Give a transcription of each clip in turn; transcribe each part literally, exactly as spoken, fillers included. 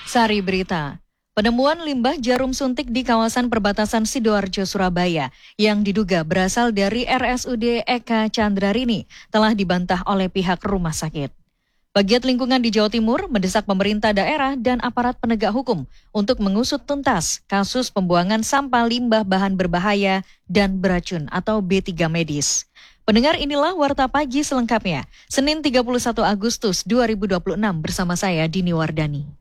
Sari Berita. Penemuan limbah jarum suntik di kawasan perbatasan Sidoarjo, Surabaya yang diduga berasal dari R S U D Eka Candrarini telah dibantah oleh pihak rumah sakit. Pegiat lingkungan di Jawa Timur mendesak pemerintah daerah dan aparat penegak hukum untuk mengusut tuntas kasus pembuangan sampah limbah bahan berbahaya dan beracun atau B tiga medis. Pendengar, inilah Warta Pagi selengkapnya, Senin tiga puluh satu Agustus dua ribu dua puluh enam bersama saya Dini Wardani.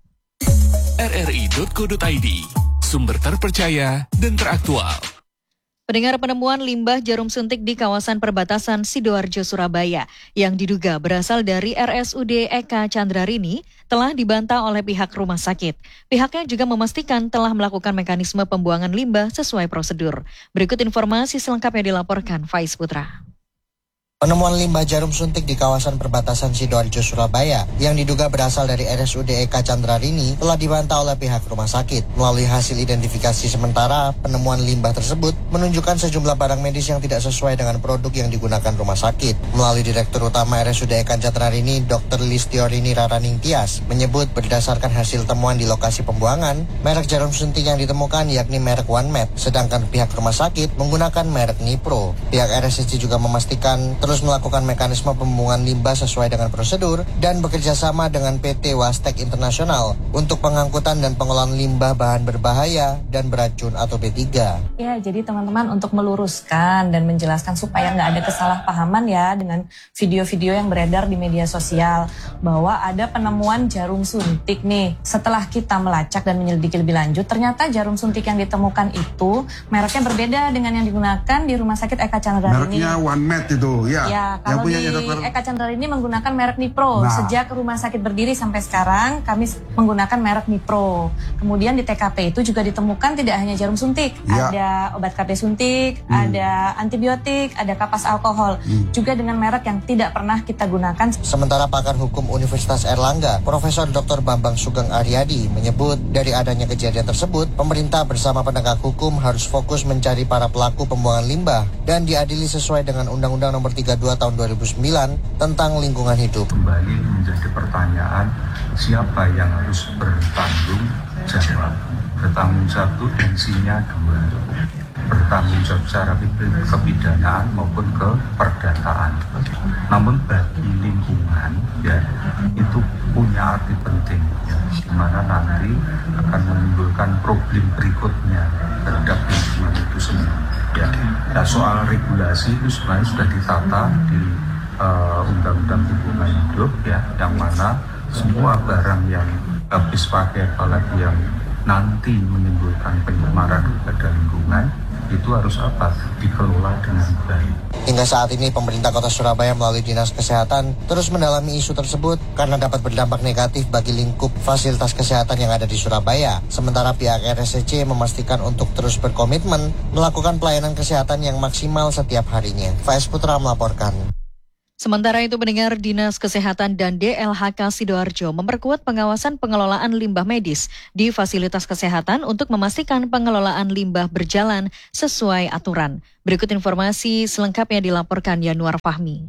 R R I titik co titik I D, sumber terpercaya dan teraktual. Pendengar, penemuan limbah jarum suntik di kawasan perbatasan Sidoarjo, Surabaya yang diduga berasal dari R S U D Eka Candrarini telah dibantah oleh pihak rumah sakit. Pihaknya juga memastikan telah melakukan mekanisme pembuangan limbah sesuai prosedur. Berikut informasi selengkapnya dilaporkan Faiz Putra. Penemuan limbah jarum suntik di kawasan perbatasan Sidoarjo, Surabaya yang diduga berasal dari R S U D Eka Candrarini telah dibantah oleh pihak rumah sakit. Melalui hasil identifikasi sementara, penemuan limbah tersebut menunjukkan sejumlah barang medis yang tidak sesuai dengan produk yang digunakan rumah sakit. Melalui Direktur Utama R S U D Eka Candrarini, Dokter Listiorini Raraning Tias, menyebut berdasarkan hasil temuan di lokasi pembuangan, merek jarum suntik yang ditemukan yakni merek OneMed, sedangkan pihak rumah sakit menggunakan merek Nipro. Pihak R S C juga memastikan terus melakukan mekanisme pembuangan limbah sesuai dengan prosedur dan bekerja sama dengan P T Wastek Internasional untuk pengangkutan dan pengolahan limbah bahan berbahaya dan beracun atau B tiga. Ya, jadi teman-teman untuk meluruskan dan menjelaskan supaya nggak ada kesalahpahaman ya dengan video-video yang beredar di media sosial bahwa ada penemuan jarum suntik nih. Setelah kita melacak dan menyelidiki lebih lanjut, ternyata jarum suntik yang ditemukan itu mereknya berbeda dengan yang digunakan di Rumah Sakit Eka Candrarini. Mereknya OneMed itu ya. Ya, kalau di Eka Candrarini menggunakan merek Nipro. Nah. Sejak rumah sakit berdiri sampai sekarang kami menggunakan merek Nipro. Kemudian di T K P itu juga ditemukan tidak hanya jarum suntik, ya. Ada obat K P suntik, hmm. ada antibiotik, ada kapas alkohol, hmm. juga dengan merek yang tidak pernah kita gunakan. Sementara pakar hukum Universitas Airlangga, Profesor Doktor Bambang Sugeng Aryadi menyebut dari adanya kejadian tersebut, pemerintah bersama penegak hukum harus fokus mencari para pelaku pembuangan limbah dan diadili sesuai dengan Undang-Undang Nomor tiga puluh dua tahun dua ribu sembilan tentang lingkungan hidup. Kembali menjadi pertanyaan, siapa yang harus bertanggung jawab? Bertanggung jawab itu tensinya dua, bertanggung jawab secara kepidanaan maupun keperdataan. Namun bagi lingkungan ya itu punya arti penting ya, di mana nanti akan menimbulkan problem berikutnya terhadap lingkungan itu sendiri. Ya, nah, soal regulasi itu sebenarnya sudah ditata di uh, Undang-Undang Lingkungan Hidup ya, yang mana semua barang yang habis pakai apalagi yang nanti menimbulkan pencemaran kepada lingkungan itu harus apa? Dikelola dengan baik. Hingga saat ini pemerintah Kota Surabaya melalui Dinas Kesehatan terus mendalami isu tersebut karena dapat berdampak negatif bagi lingkup fasilitas kesehatan yang ada di Surabaya. Sementara pihak R S C memastikan untuk terus berkomitmen melakukan pelayanan kesehatan yang maksimal setiap harinya. Faiz Putra melaporkan. Sementara itu, pendengar, Dinas Kesehatan dan D L H K Sidoarjo memperkuat pengawasan pengelolaan limbah medis di fasilitas kesehatan untuk memastikan pengelolaan limbah berjalan sesuai aturan. Berikut informasi selengkapnya dilaporkan Yanuar Fahmi.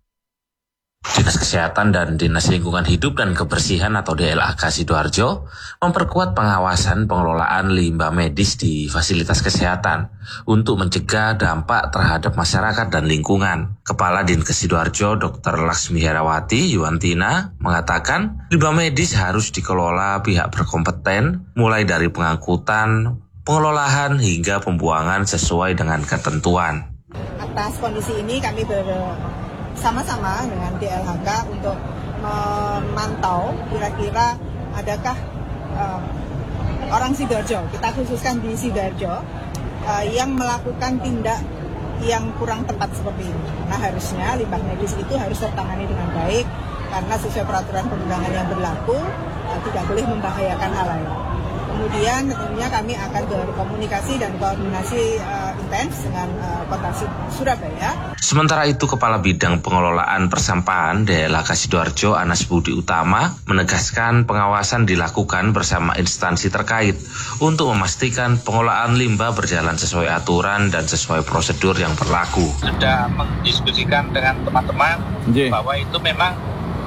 Dinas Kesehatan dan Dinas Lingkungan Hidup dan Kebersihan atau D L H K Sidoarjo memperkuat pengawasan pengelolaan limbah medis di fasilitas kesehatan untuk mencegah dampak terhadap masyarakat dan lingkungan. Kepala Dinkes Sidoarjo Dokter Laksmi Herawati Yuwantina mengatakan limbah medis harus dikelola pihak berkompeten mulai dari pengangkutan, pengelolaan hingga pembuangan sesuai dengan ketentuan. Atas kondisi ini kami ber sama-sama dengan D L H K untuk memantau kira-kira adakah uh, orang Sidoarjo, kita khususkan di Sidoarjo, uh, yang melakukan tindak yang kurang tepat seperti ini. Nah, harusnya limbah medis itu harus tertangani dengan baik karena sesuai peraturan perundangan yang berlaku uh, tidak boleh membahayakan hal lain. Kemudian tentunya kami akan berkomunikasi dan koordinasi uh, intens dengan uh, Kota Surabaya. Sementara itu, Kepala Bidang Pengelolaan Persampahan D L H K Sidoarjo Anas Budi Utama menegaskan pengawasan dilakukan bersama instansi terkait untuk memastikan pengelolaan limbah berjalan sesuai aturan dan sesuai prosedur yang berlaku. Sudah mendiskusikan dengan teman-teman yeah. bahwa itu memang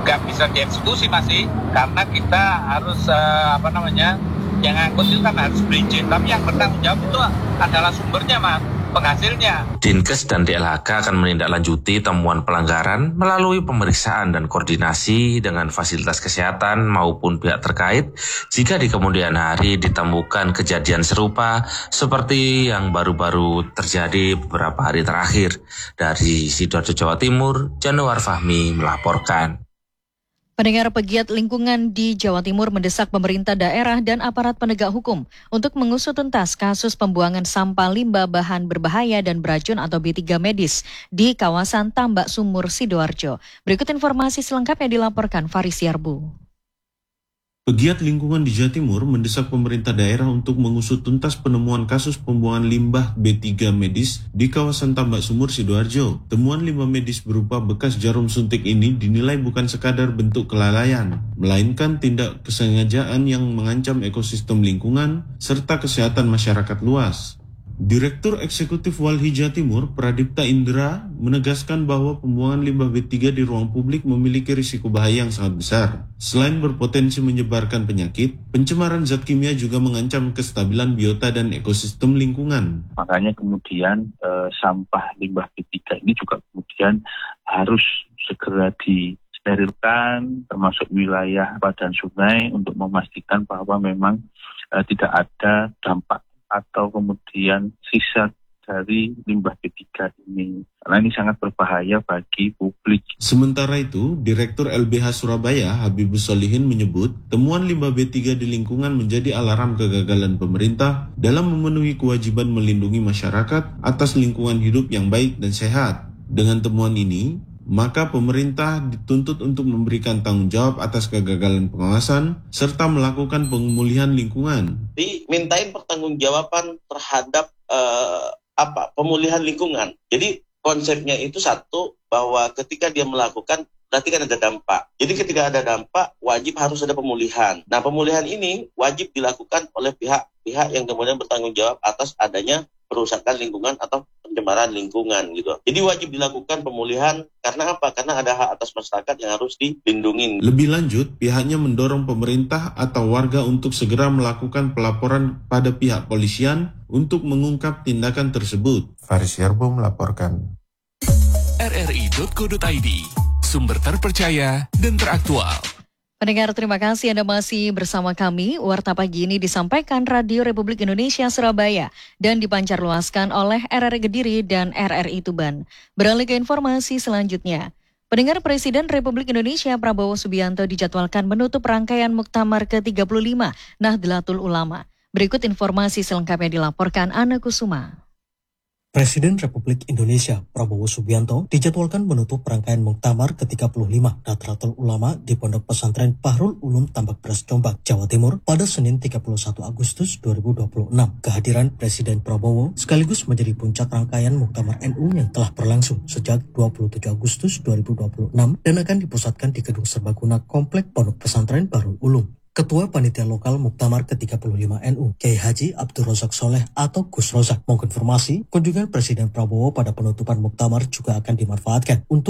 nggak bisa dieksekusi masih, karena kita harus uh, apa namanya, yang angkut itu kan harus berizin, tapi yang bertanggung jawab itu adalah sumbernya mas, penghasilnya. Dinkes dan D L H K akan menindaklanjuti temuan pelanggaran melalui pemeriksaan dan koordinasi dengan fasilitas kesehatan maupun pihak terkait jika di kemudian hari ditemukan kejadian serupa seperti yang baru-baru terjadi beberapa hari terakhir. Dari Sidoarjo, Jawa Timur, Januar Fahmi melaporkan. Pendengar, pegiat lingkungan di Jawa Timur mendesak pemerintah daerah dan aparat penegak hukum untuk mengusut tuntas kasus pembuangan sampah limbah bahan berbahaya dan beracun atau B tiga medis di kawasan Tambak Sumur, Sidoarjo. Berikut informasi selengkapnya dilaporkan Faris Yarbu. Pegiat lingkungan di Jawa Timur mendesak pemerintah daerah untuk mengusut tuntas penemuan kasus pembuangan limbah B tiga medis di kawasan Tambak Sumur, Sidoarjo. Temuan limbah medis berupa bekas jarum suntik ini dinilai bukan sekadar bentuk kelalaian, melainkan tindak kesengajaan yang mengancam ekosistem lingkungan serta kesehatan masyarakat luas. Direktur Eksekutif Walhi Jawa Timur, Pradipta Indra, menegaskan bahwa pembuangan limbah B tiga di ruang publik memiliki risiko bahaya yang sangat besar. Selain berpotensi menyebarkan penyakit, pencemaran zat kimia juga mengancam kestabilan biota dan ekosistem lingkungan. Makanya kemudian eh, sampah limbah B tiga ini juga kemudian harus segera disterilkan, termasuk wilayah badan sungai, untuk memastikan bahwa memang eh, tidak ada dampak atau kemudian sisa dari limbah B tiga ini. Karena ini sangat berbahaya bagi publik. Sementara itu, Direktur L B H Surabaya, Habibus Solihin menyebut, temuan limbah B tiga di lingkungan menjadi alarm kegagalan pemerintah dalam memenuhi kewajiban melindungi masyarakat atas lingkungan hidup yang baik dan sehat. Dengan temuan ini, maka pemerintah dituntut untuk memberikan tanggung jawab atas kegagalan pengawasan serta melakukan pemulihan lingkungan. Dimintain pertanggungjawaban terhadap uh, apa pemulihan lingkungan. Jadi konsepnya itu satu, bahwa ketika dia melakukan berarti kan ada dampak. Jadi ketika ada dampak wajib harus ada pemulihan. Nah, pemulihan ini wajib dilakukan oleh pihak-pihak yang kemudian bertanggung jawab atas adanya perusakan lingkungan atau pencemaran lingkungan gitu. Jadi wajib dilakukan pemulihan karena apa? Karena ada hak atas masyarakat yang harus dilindungi. Lebih lanjut, pihaknya mendorong pemerintah atau warga untuk segera melakukan pelaporan pada pihak polisian untuk mengungkap tindakan tersebut. Faris Yarbo melaporkan. R R I titik co titik I D, sumber terpercaya dan teraktual. Pendengar, terima kasih Anda masih bersama kami. Warta pagi ini disampaikan Radio Republik Indonesia Surabaya dan dipancarluaskan oleh R R I Kediri dan R R I Tuban. Beralih ke informasi selanjutnya. Pendengar, Presiden Republik Indonesia Prabowo Subianto dijadwalkan menutup rangkaian Muktamar ke tiga puluh lima Nahdlatul Ulama. Berikut informasi selengkapnya dilaporkan Ana Kusuma. Presiden Republik Indonesia Prabowo Subianto dijadwalkan menutup rangkaian Muktamar ke tiga puluh lima Nahdlatul Ulama di Pondok Pesantren Bahrul Ulum Tambak Beras Jombang, Jawa Timur pada Senin tiga puluh satu Agustus dua ribu dua puluh enam. Kehadiran Presiden Prabowo sekaligus menjadi puncak rangkaian Muktamar N U yang telah berlangsung sejak dua puluh tujuh Agustus dua ribu dua puluh enam dan akan dipusatkan di Gedung Serbaguna Komplek Pondok Pesantren Bahrul Ulum. Ketua Panitia Lokal Muktamar ke tiga puluh lima N U, Kiai Haji Abdul Rozak Soleh atau Gus Rozak, mengkonfirmasi kunjungan Presiden Prabowo pada penutupan Muktamar juga akan dimanfaatkan untuk